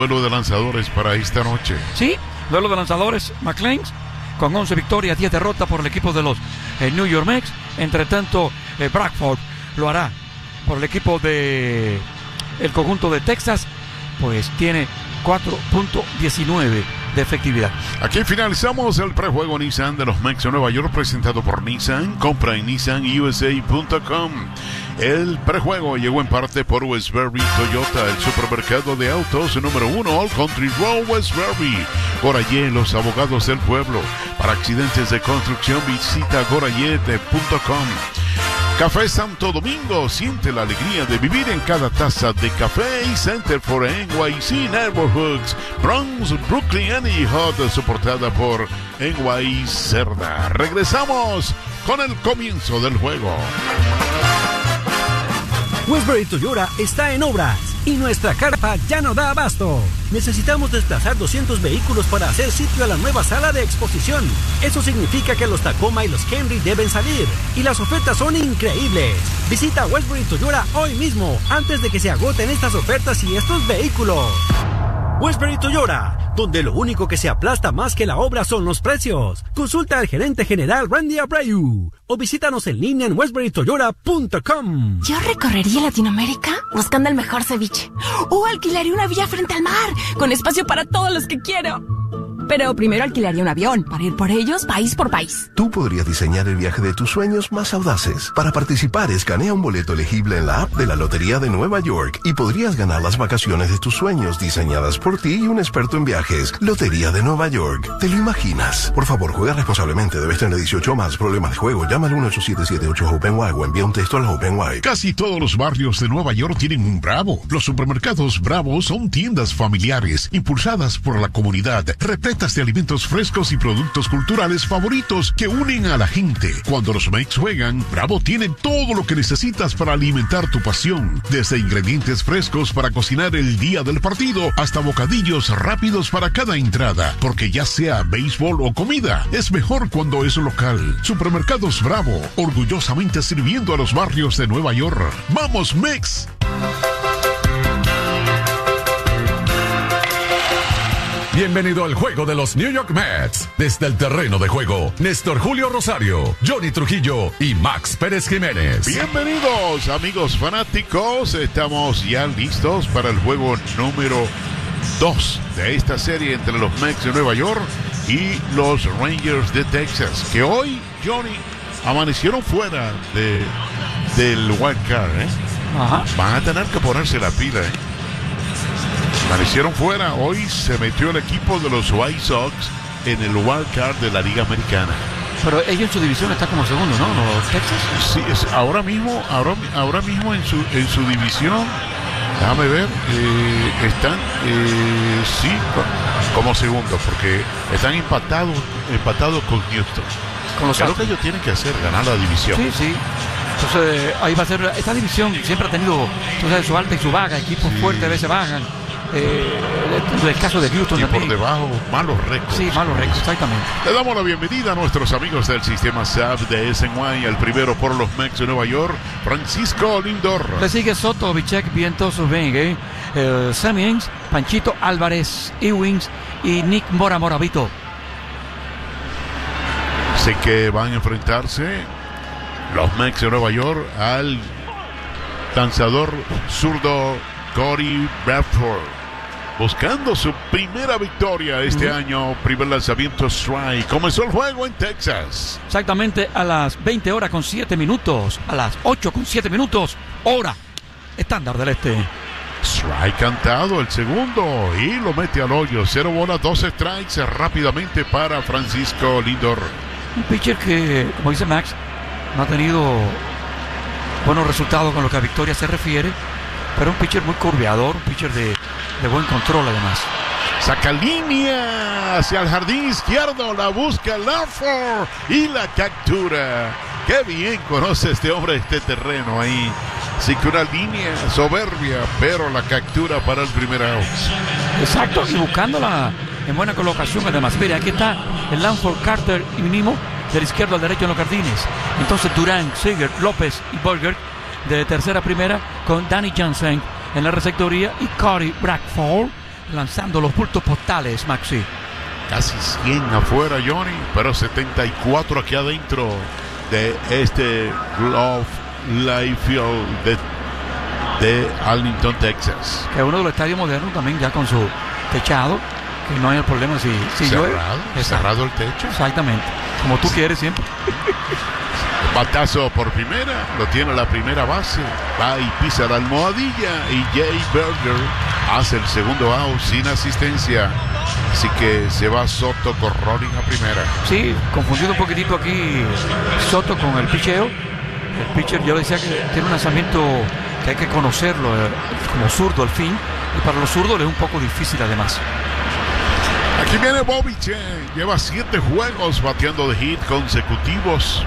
Duelo de lanzadores para esta noche. Sí, duelo de lanzadores. McLean con 11 victorias, 10 derrotas por el equipo de los New York Mets. Entre tanto, Bradford lo hará por el equipo de el conjunto de Texas, pues tiene 4.19 de efectividad. Aquí finalizamos el prejuego Nissan de los Mets de Nueva York, presentado por Nissan. Compra en nissanusa.com. El prejuego llegó en parte por Westbury Toyota, el supermercado de autos número 1, All Country Road, Westbury. Gorayet, los abogados del pueblo. Para accidentes de construcción, visita gorayet.com. Café Santo Domingo, siente la alegría de vivir en cada taza de café. Y Center for NYC Neighborhoods, Bronx, Brooklyn y Hot, soportada por NY Cerda. Regresamos con el comienzo del juego. Westbury Toyota está en obras y nuestra carpa ya no da abasto. Necesitamos desplazar 200 vehículos para hacer sitio a la nueva sala de exposición. Eso significa que los Tacoma y los Camry deben salir y las ofertas son increíbles. Visita Westbury Toyota hoy mismo antes de que se agoten estas ofertas y estos vehículos. Westbury Toyota, donde lo único que se aplasta más que la obra son los precios. Consulta al gerente general Randy Abreu o visítanos en línea en westburytoyota.com. Yo recorrería Latinoamérica buscando el mejor ceviche o alquilaría una villa frente al mar con espacio para todos los que quiero. Pero primero alquilaría un avión para ir por ellos país por país. Tú podrías diseñar el viaje de tus sueños más audaces. Para participar, escanea un boleto elegible en la app de la Lotería de Nueva York y podrías ganar las vacaciones de tus sueños diseñadas por ti y un experto en viajes. Lotería de Nueva York. ¿Te lo imaginas? Por favor, juega responsablemente. Debes tener 18 más. Problemas de juego. Llama al 1-877-8-HOPE-NY o envía un texto al HOPE-NY. Casi todos los barrios de Nueva York tienen un Bravo. Los supermercados Bravo son tiendas familiares impulsadas por la comunidad, repletas de alimentos frescos y productos culturales favoritos que unen a la gente. Cuando los Mets juegan, Bravo tiene todo lo que necesitas para alimentar tu pasión, desde ingredientes frescos para cocinar el día del partido hasta bocadillos rápidos para cada entrada, porque ya sea béisbol o comida, es mejor cuando es local. Supermercados Bravo, orgullosamente sirviendo a los barrios de Nueva York. ¡Vamos, Mets! Bienvenido al juego de los New York Mets. Desde el terreno de juego, Néstor Julio Rosario, Johnny Trujillo y Max Pérez Jiménez. Bienvenidos, amigos fanáticos. Estamos ya listos para el juego número 2 de esta serie entre los Mets de Nueva York y los Rangers de Texas, que hoy, Johnny, amanecieron fuera del wild card, Ajá. Van a tener que ponerse la pila, Amanecieron fuera. Hoy se metió el equipo de los White Sox en el wild card de la Liga Americana. Pero ellos en su división están como segundo, ¿no? Los Texas. Sí, ahora mismo en su división, déjame ver, están sí como segundo, porque están empatados con Houston. Con los Lo que ellos tienen que hacer, ganar la división. Sí, sí. Entonces ahí va a ser. Esta división siempre ha tenido, tú sabes, su alta y su baja. Equipos fuertes a veces bajan. El caso de Houston y también. por debajo, malos récords. Sí, malos récords, exactamente. Le damos la bienvenida a nuestros amigos del sistema SAP de SNY. El primero por los Mets de Nueva York, Francisco Lindor. Le sigue Soto, Bichek, Vientos, Vengue, Semins, Panchito Álvarez, Ewings y Nick Moravito. Sé que van a enfrentarse los Mets de Nueva York al lanzador zurdo Cody Bradford, buscando su primera victoria este año. Primer lanzamiento strike. Comenzó el juego en Texas. Exactamente a las 20 horas con 7 minutos. A las 8 con 7 minutos. Hora estándar del este. Strike cantado el segundo y lo mete al hoyo. 0 bolas, 2 strikes rápidamente para Francisco Lindor. Un pitcher que, como dice Max, no ha tenido buenos resultados con lo que a victoria se refiere, pero un pitcher muy curveador, un pitcher de buen control además. Saca línea hacia el jardín izquierdo, la busca Larford y la captura. Qué bien conoce este hombre este terreno ahí. Así que una línea soberbia, pero la captura para el primer out. Exacto, y buscándola en buena colocación además. Mire, aquí está el Lanford, Carter y Minimo, del izquierdo al derecho en los jardines. Entonces Durán, Seager, López y Burger de tercera a primera, con Danny Jansen en la receptoría y Cody Bradford lanzando los bultos postales, Maxi. Casi 100 afuera, Johnny, pero 74 aquí adentro de este Globe Life Field de Arlington, Texas. Que es uno de los estadios modernos también, ya con su techado, que no hay el problema si llueve. Cerrado el techo. Exactamente, como tú quieres siempre. Batazo por primera, lo tiene la primera base, va y pisa la almohadilla y Jay Berger hace el segundo out sin asistencia, así que se va Soto con rolling a primera. Sí, confundido un poquitito aquí Soto con el picheo. El pitcher, yo decía que tiene un lanzamiento que hay que conocerlo, como zurdo al fin, y para los zurdos le es un poco difícil además. Aquí viene Bobby Chen, lleva 7 juegos bateando de hit consecutivos.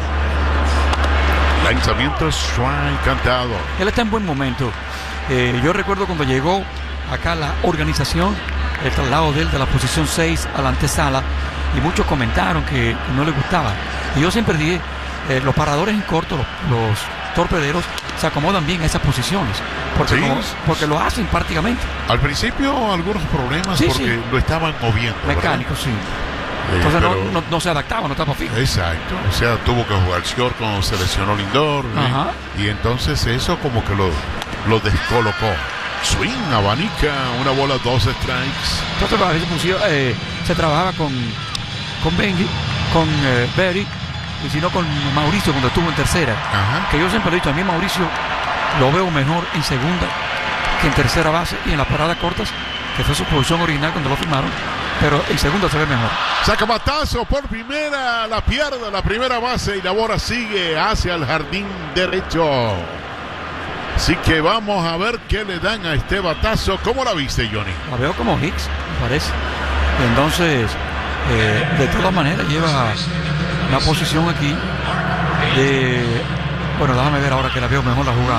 Lanzamiento strike cantado. Él está en buen momento. Yo recuerdo cuando llegó acá la organización, el traslado de él de la posición 6 a la antesala, y muchos comentaron que no le gustaba. Y yo siempre dije, los paradores en corto, los torpederos, se acomodan bien a esas posiciones, porque, sí, porque lo hacen prácticamente. Al principio algunos problemas, sí, porque sí, lo estaban moviendo. Mecánico, ¿verdad? Sí. Entonces pero no se adaptaba, no estaba fijo. Exacto, o sea, tuvo que jugar short cuando se lesionó Lindor, y entonces eso como que lo descolocó. Swing, abanica, una bola, 2 strikes. Entonces a veces se trabajaba con Benji, con Berry, y si no con Mauricio cuando estuvo en tercera. Que yo siempre he dicho, a mí Mauricio lo veo mejor en segunda que en tercera base y en las paradas cortas, que fue su posición original cuando lo firmaron, pero en segunda se ve mejor. Saca batazo por primera, la pierde la primera base y la bola sigue hacia el jardín derecho. Así que vamos a ver qué le dan a este batazo. ¿Cómo la viste, Johnny? La veo como Hicks, me parece. Entonces, de todas maneras, lleva una posición aquí de... Bueno, déjame ver ahora que la veo mejor la jugada.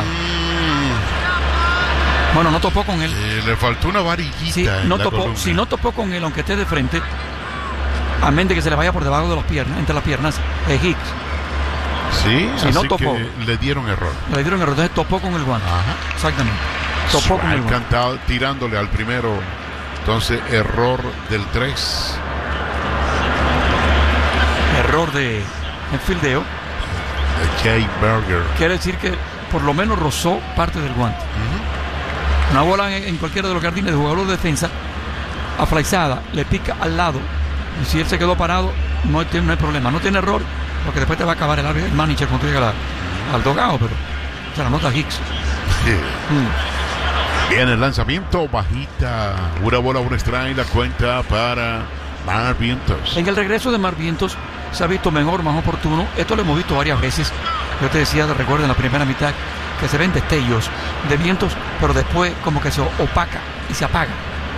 Bueno, no topó con él. Le faltó una varillita. Sí, no topó, si no topó con él, aunque esté de frente, a menos de que se le vaya por debajo de las piernas, entre las piernas, es Hicks. Sí, si así no topó, que le dieron error. Entonces topó con el guante. Exactamente. Topó con el guante. Cantado, tirándole al primero. Entonces, error del 3. Error de fildeo. De Jay Berger. Quiere decir que por lo menos rozó parte del guante. Una bola en cualquiera de los jardines de jugador de defensa, aflaizada, le pica al lado. Y si él se quedó parado, no hay problema. No tiene error, porque después te va a acabar el manager cuando llegue al dogado, pero se la nota Hicks. Bien, el lanzamiento, bajita. Una bola, un strike, la cuenta para Mar Vientos. En el regreso de Mar Vientos se ha visto mejor, más oportuno. Esto lo hemos visto varias veces. Yo te decía, recuerda en la primera mitad, que se ven destellos de Vientos, pero después como que se opaca y se apaga.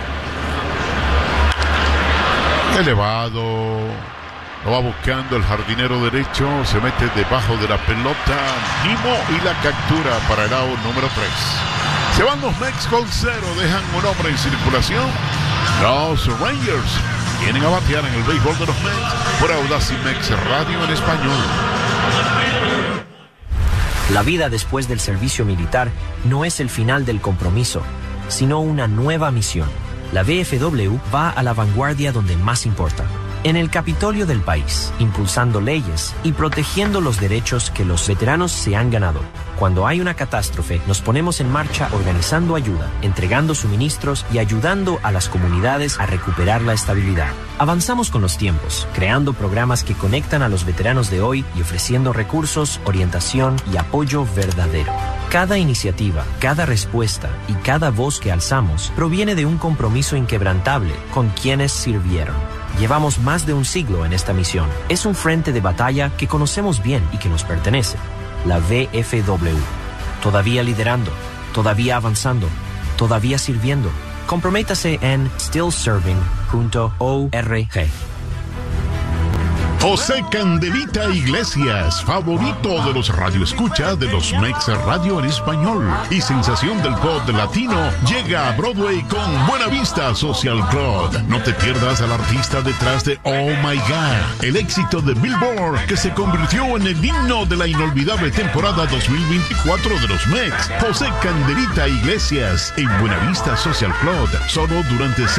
Elevado, lo va buscando el jardinero derecho, se mete debajo de la pelota, Nimo, y la captura para el out número 3. Se van los Mets con 0, dejan un hombre en circulación. Los Rangers vienen a batear en el béisbol de los Mets por Audacy Mex Radio en español. La vida después del servicio militar no es el final del compromiso, sino una nueva misión. La VFW va a la vanguardia donde más importa, en el Capitolio del país, impulsando leyes y protegiendo los derechos que los veteranos se han ganado. Cuando hay una catástrofe, nos ponemos en marcha organizando ayuda, entregando suministros y ayudando a las comunidades a recuperar la estabilidad. Avanzamos con los tiempos, creando programas que conectan a los veteranos de hoy y ofreciendo recursos, orientación y apoyo verdadero. Cada iniciativa, cada respuesta y cada voz que alzamos proviene de un compromiso inquebrantable con quienes sirvieron. Llevamos más de un siglo en esta misión. Es un frente de batalla que conocemos bien y que nos pertenece. La VFW. Todavía liderando, todavía avanzando, todavía sirviendo. Comprométase en stillserving.org. José Candelita Iglesias, favorito de los radioescuchas de los Mex Radio en español y sensación del pop latino, llega a Broadway con Buena Vista Social Club. No te pierdas al artista detrás de Oh My God, el éxito de Billboard que se convirtió en el himno de la inolvidable temporada 2024 de los Mex. José Candelita Iglesias en Buena Vista Social Club, solo durante